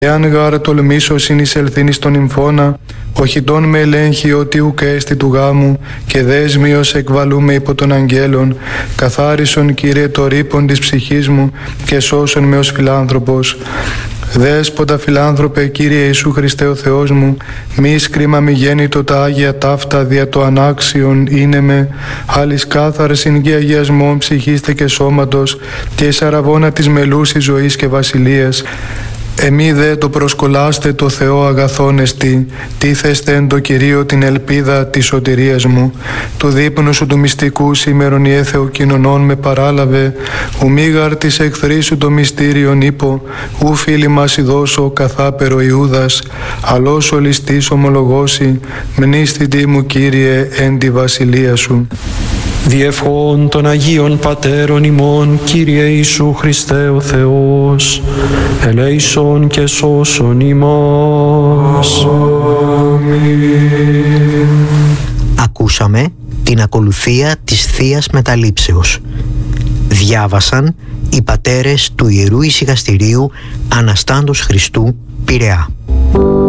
Εάν γάρ τολμήσω συνεισελθήν εις τον υμφώνα, οχητών με ελέγχει ότι ουκ έστι του γάμου, και δέσμιος εκβαλούμε υπό των αγγέλων, καθάρισον Κύριε το ρήπον της ψυχής μου, και σώσον με ως φιλάνθρωπος. Δέσποτα φιλάνθρωπε Κύριε Ιησού Χριστέ ο Θεός μου, μη σκρίμα μη γέννητο τα Άγια ταύτα δια το ανάξιον είναι με, άλλης κάθαρσιν και αγιασμών ψυχήστε και σώματος, και εις αραβώνα της μελούσης ζωής και βασιλείας. Εμεί δε το προσκολάστε το Θεό αγαθόν εστί, τίθεστε εν το Κυρίο την ελπίδα της σωτηρίας μου. Του δείπνου σου του μυστικού σήμερον η Θεοκοινωνών με παράλαβε, ουμίγαρ της εχθρής σου το μυστήριον είπω, ου φίλοι μας ειδώσω καθάπερο Ιούδας, αλός ο ληστής ομολογώσει, μνήστητη μου Κύριε εν τη βασιλεία σου. Διευχών των Αγίων Πατέρων ημών, Κύριε Ιησού Χριστέ ο Θεός, ελέησον και σώσον ημάς. Ακούσαμε την ακολουθία της Θείας Μεταλήψεως. Διάβασαν οι πατέρες του Ιερού Ησυχαστηρίου Αναστάντος Χριστού, Πειραιά.